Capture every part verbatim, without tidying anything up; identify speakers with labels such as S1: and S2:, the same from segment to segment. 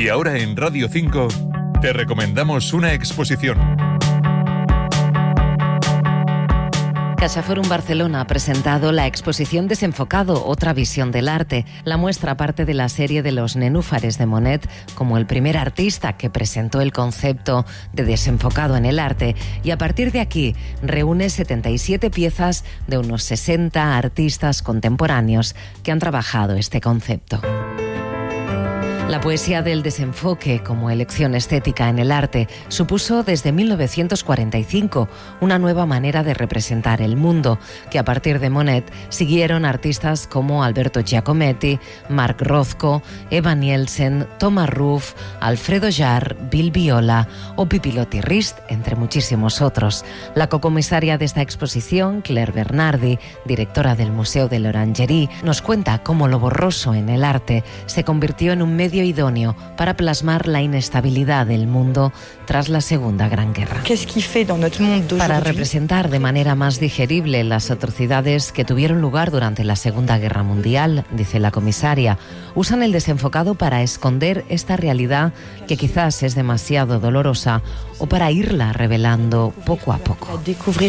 S1: Y ahora en Radio cinco te recomendamos una exposición.
S2: CaixaForum Barcelona ha presentado la exposición Desenfocado, otra visión del arte. La muestra parte de la serie de los nenúfares de Monet como el primer artista que presentó el concepto de desenfocado en el arte, y a partir de aquí reúne setenta y siete piezas de unos sesenta artistas contemporáneos que han trabajado este concepto. La poesía del desenfoque como elección estética en el arte supuso desde mil novecientos cuarenta y cinco una nueva manera de representar el mundo, que a partir de Monet siguieron artistas como Alberto Giacometti, Mark Rothko, Eva Nielsen, Thomas Ruff, Alfredo Jarre, Bill Viola o Pipilotti Rist, entre muchísimos otros. La cocomisaria de esta exposición, Claire Bernardi, directora del Museo de l'Orangerie, nos cuenta cómo lo borroso en el arte se convirtió en un medio idóneo para plasmar la inestabilidad del mundo tras la Segunda Gran Guerra. Para representar de manera más digerible las atrocidades que tuvieron lugar durante la Segunda Guerra Mundial, dice la comisaria, usan el desenfocado para esconder esta realidad que quizás es demasiado dolorosa o para irla revelando poco a poco.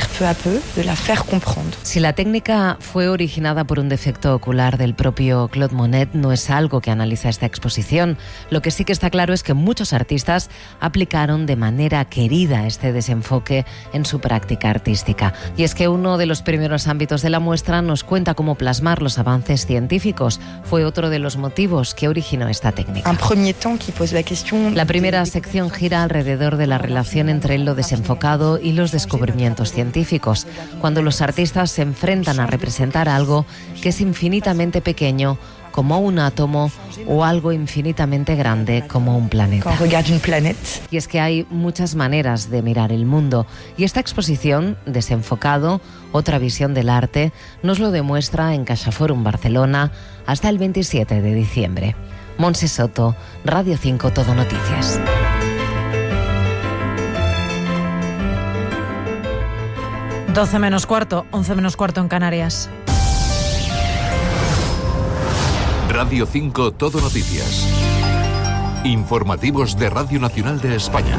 S2: Si la técnica fue originada por un defecto ocular del propio Claude Monet, no es algo que analiza esta exposición. Lo que sí que está claro es que muchos artistas aplicaron de manera querida este desenfoque en su práctica artística. Y es que uno de los primeros ámbitos de la muestra nos cuenta cómo plasmar los avances científicos. Fue otro de los motivos que originó esta técnica. La primera sección gira alrededor de la relación entre lo desenfocado y los descubrimientos científicos, cuando los artistas se enfrentan a representar algo que es infinitamente pequeño, como un átomo, o algo infinitamente grande como un planeta. Y es que hay muchas maneras de mirar el mundo, y esta exposición, Desenfocado, otra visión del arte, nos lo demuestra en CaixaForum Barcelona hasta el veintisiete de diciembre. Montse Soto, Radio cinco Todo Noticias.
S3: doce menos cuarto, once menos cuarto en Canarias.
S1: Radio cinco Todo Noticias. Informativos de Radio Nacional de España.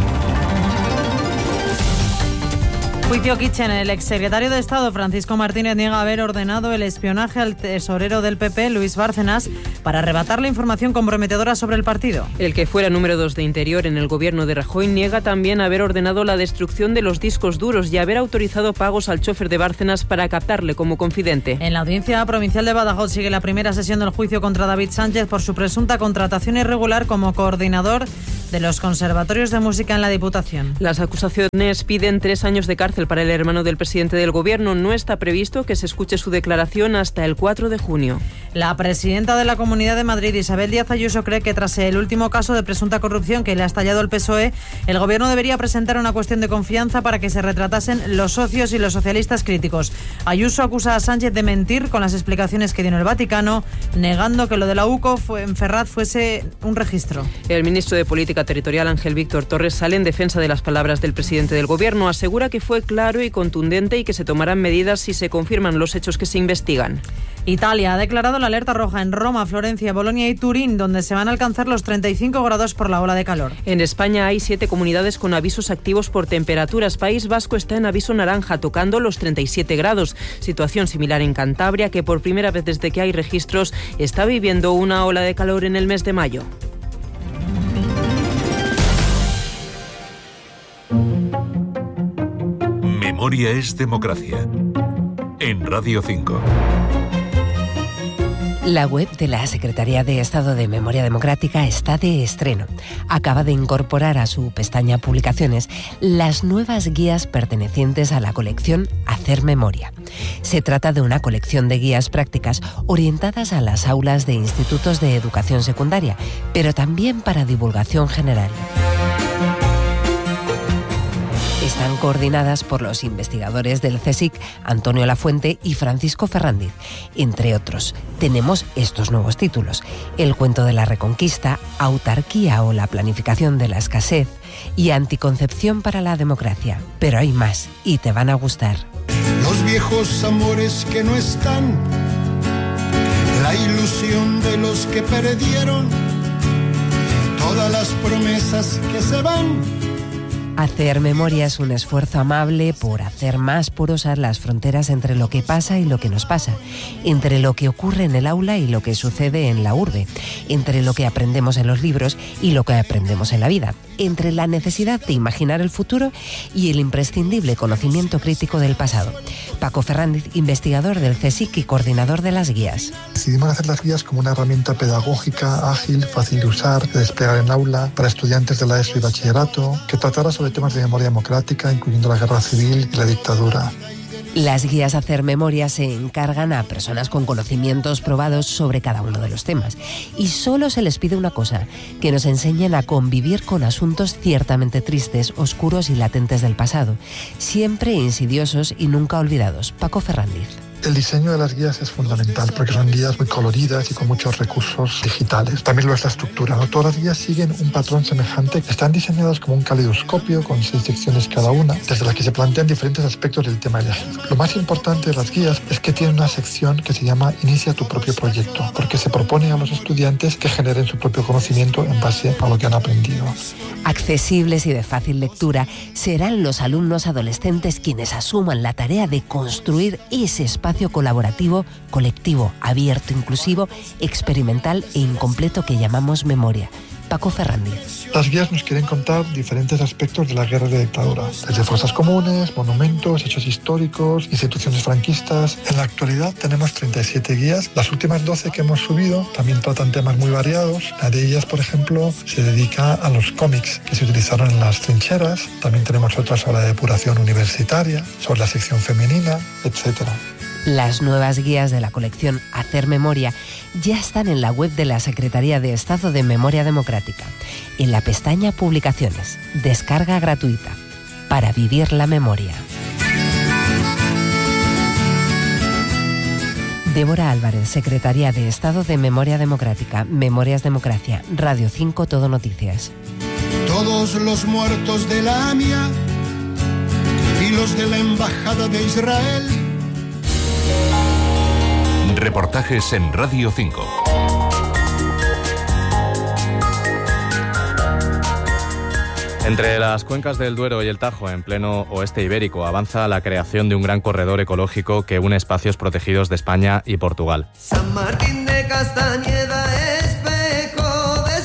S3: Juicio Kitchen. El exsecretario de Estado Francisco Martínez niega haber ordenado el espionaje al tesorero del P P, Luis Bárcenas, para arrebatar la información comprometedora sobre el partido.
S4: El que fuera número dos de Interior en el gobierno de Rajoy niega también haber ordenado la destrucción de los discos duros y haber autorizado pagos al chofer de Bárcenas para captarle como confidente.
S3: En la Audiencia Provincial de Badajoz sigue la primera sesión del juicio contra David Sánchez por su presunta contratación irregular como coordinador de los conservatorios de música en la Diputación.
S4: Las acusaciones piden tres años de cárcel para el hermano del presidente del gobierno. No está previsto que se escuche su declaración hasta el cuatro de junio.
S3: La presidenta de la Comunidad de Madrid, Isabel Díaz Ayuso, cree que tras el último caso de presunta corrupción que le ha estallado el P S O E, el gobierno debería presentar una cuestión de confianza para que se retratasen los socios y los socialistas críticos. Ayuso acusa a Sánchez de mentir con las explicaciones que dio en el Vaticano, negando que lo de la U C O fue, en Ferraz fuese un registro.
S4: El ministro de Política Territorial, Ángel Víctor Torres, sale en defensa de las palabras del presidente del gobierno. Asegura que fue claro y contundente y que se tomarán medidas si se confirman los hechos que se investigan.
S3: Italia ha declarado la alerta roja en Roma, Florencia, Bolonia y Turín, donde se van a alcanzar los treinta y cinco grados por la ola de calor.
S4: En España hay siete comunidades con avisos activos por temperaturas. País Vasco está en aviso naranja, tocando los treinta y siete grados. Situación similar en Cantabria, que por primera vez desde que hay registros está viviendo una ola de calor en el mes de mayo.
S1: Memoria es democracia. En Radio cinco.
S5: La web de la Secretaría de Estado de Memoria Democrática está de estreno. Acaba de incorporar a su pestaña Publicaciones las nuevas guías pertenecientes a la colección Hacer Memoria. Se trata de una colección de guías prácticas orientadas a las aulas de institutos de educación secundaria, pero también para divulgación general. Están coordinadas por los investigadores del CSIC, Antonio Lafuente y Francisco Ferrandiz. Entre otros, tenemos estos nuevos títulos: El cuento de la Reconquista, Autarquía o la planificación de la escasez y Anticoncepción para la democracia. Pero hay más y te van a gustar.
S6: Los viejos amores que no están, la ilusión de los que perdieron, todas las promesas que se van.
S5: Hacer memoria es un esfuerzo amable por hacer más porosas las fronteras entre lo que pasa y lo que nos pasa, entre lo que ocurre en el aula y lo que sucede en la urbe, entre lo que aprendemos en los libros y lo que aprendemos en la vida, entre la necesidad de imaginar el futuro y el imprescindible conocimiento crítico del pasado. Paco Ferrandiz, investigador del CSIC y coordinador de las guías.
S7: Decidimos hacer las guías como una herramienta pedagógica, ágil, fácil de usar, de desplegar en aula, para estudiantes de la ESO y bachillerato, que tratara sobre temas de memoria democrática, incluyendo la guerra civil y la dictadura.
S5: Las guías Hacer Memoria se encargan a personas con conocimientos probados sobre cada uno de los temas. Y solo se les pide una cosa, que nos enseñen a convivir con asuntos ciertamente tristes, oscuros y latentes del pasado, siempre insidiosos y nunca olvidados. Paco Ferrandiz.
S7: El diseño de las guías es fundamental porque son guías muy coloridas y con muchos recursos digitales. También lo es la estructura, ¿no? Todas las guías siguen un patrón semejante. Están diseñadas como un caleidoscopio con seis secciones cada una, desde las que se plantean diferentes aspectos del tema elegido. Lo más importante de las guías es que tienen una sección que se llama Inicia tu propio proyecto, porque se propone a los estudiantes que generen su propio conocimiento en base a lo que han aprendido.
S5: Accesibles y de fácil lectura, serán los alumnos adolescentes quienes asuman la tarea de construir ese espacio colaborativo, colectivo, abierto, inclusivo, experimental e incompleto que llamamos memoria. Paco Ferrandiz.
S7: Las guías nos quieren contar diferentes aspectos de la guerra de dictadura, desde fosas comunes, monumentos, hechos históricos, instituciones franquistas. En la actualidad tenemos treinta y siete guías. Las últimas doce que hemos subido también tratan temas muy variados. Una de ellas, por ejemplo, se dedica a los cómics que se utilizaron en las trincheras. También tenemos otras sobre la depuración universitaria, sobre la sección femenina, etcétera.
S5: Las nuevas guías de la colección Hacer Memoria ya están en la web de la Secretaría de Estado de Memoria Democrática, en la pestaña Publicaciones, descarga gratuita, para vivir la memoria. Débora Álvarez, Secretaría de Estado de Memoria Democrática, Memorias Democracia, Radio cinco Todo Noticias.
S6: Todos los muertos de la AMIA y los de la Embajada de Israel.
S1: Reportajes en Radio cinco.
S8: Entre las cuencas del Duero y el Tajo, en pleno oeste ibérico, avanza la creación de un gran corredor ecológico que une espacios protegidos de España y Portugal.
S9: San Martín de Castañeda, espejo de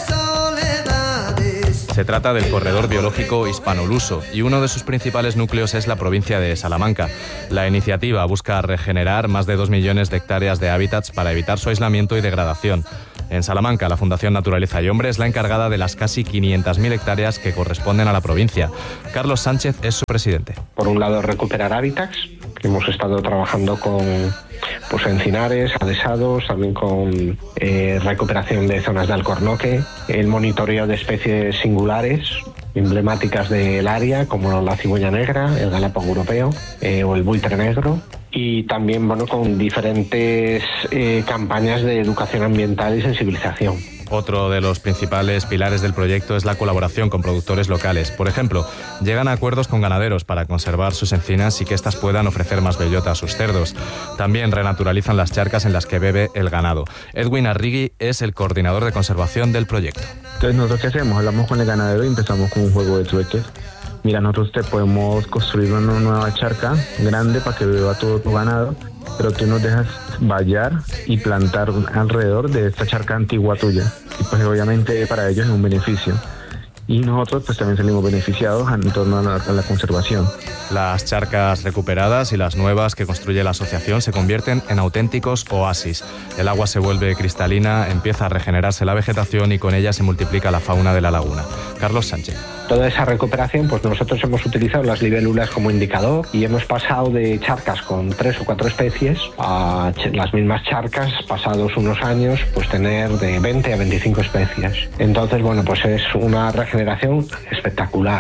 S9: soledades.
S8: Se trata del corredor biológico hispanoluso y uno de sus principales núcleos es la provincia de Salamanca. La iniciativa busca regenerar más de dos millones de hectáreas de hábitats para evitar su aislamiento y degradación. En Salamanca, la Fundación Naturaleza y Hombre es la encargada de las casi quinientas mil hectáreas que corresponden a la provincia. Carlos Sánchez es su presidente.
S10: Por un lado, recuperar hábitats, que hemos estado trabajando con pues, encinares, adhesados, también con eh, recuperación de zonas de alcornoque, el monitoreo de especies singulares, emblemáticas del área, como la cigüeña negra, el galápago europeo eh, o el buitre negro. Y también bueno, con diferentes eh, campañas de educación ambiental y sensibilización.
S8: Otro de los principales pilares del proyecto es la colaboración con productores locales. Por ejemplo, llegan a acuerdos con ganaderos para conservar sus encinas y que éstas puedan ofrecer más bellota a sus cerdos. También renaturalizan las charcas en las que bebe el ganado. Edwin Arrigui es el coordinador de conservación del proyecto.
S11: Entonces, ¿nosotros qué hacemos? Hablamos con el ganadero y empezamos con un juego de trueques. Mira, nosotros te podemos construir una nueva charca grande para que beba todo tu ganado, pero tú nos dejas vallar y plantar alrededor de esta charca antigua tuya. Y pues obviamente para ellos es un beneficio. Y nosotros pues también salimos beneficiados en torno a la, a la conservación.
S8: Las charcas recuperadas y las nuevas que construye la asociación se convierten en auténticos oasis. El agua se vuelve cristalina, empieza a regenerarse la vegetación y con ella se multiplica la fauna de la laguna. Carlos Sánchez.
S10: Toda esa recuperación, pues nosotros hemos utilizado las libélulas como indicador y hemos pasado de charcas con tres o cuatro especies a las mismas charcas, pasados unos años, pues tener de veinte a veinticinco especies. Entonces, bueno, pues es una regeneración espectacular.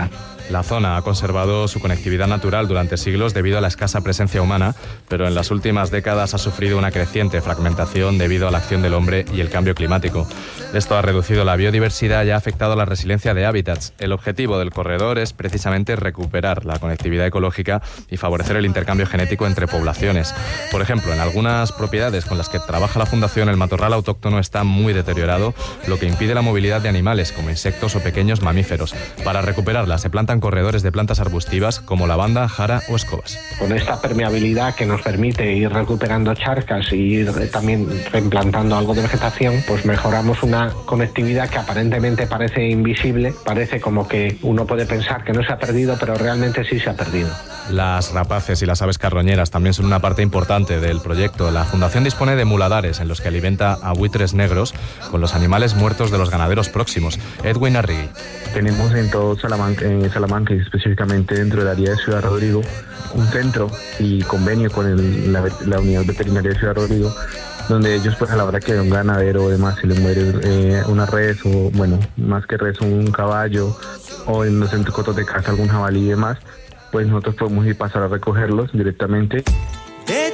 S8: La zona ha conservado su conectividad natural durante siglos debido a la escasa presencia humana, pero en las últimas décadas ha sufrido una creciente fragmentación debido a la acción del hombre y el cambio climático. Esto ha reducido la biodiversidad y ha afectado la resiliencia de hábitats. El objetivo del corredor es precisamente recuperar la conectividad ecológica y favorecer el intercambio genético entre poblaciones. Por ejemplo, en algunas propiedades con las que trabaja la Fundación, el matorral autóctono está muy deteriorado, lo que impide la movilidad de animales como insectos o pequeños mamíferos. Para recuperarla se plantan corredores de plantas arbustivas como lavanda, jara o escobas.
S10: Con esta permeabilidad que nos permite ir recuperando charcas y ir también reimplantando algo de vegetación, pues mejoramos una conectividad que aparentemente parece invisible, parece como que uno puede pensar que no se ha perdido, pero realmente sí se ha perdido.
S8: Las rapaces y las aves carroñeras también son una parte importante del proyecto. La Fundación dispone de muladares en los que alimenta a buitres negros con los animales muertos de los ganaderos próximos. Edwin Arrigui.
S11: Tenemos en todo Salamanca, en Salamanca y específicamente dentro del área de Ciudad Rodrigo, un centro y convenio con el, la, la unidad veterinaria de Ciudad Rodrigo, donde ellos pues a la hora que un ganadero o demás se le muere eh, una res o bueno, más que res un caballo o en los centros cotos de caza algún jabalí y demás, pues nosotros podemos ir pasar a recogerlos directamente.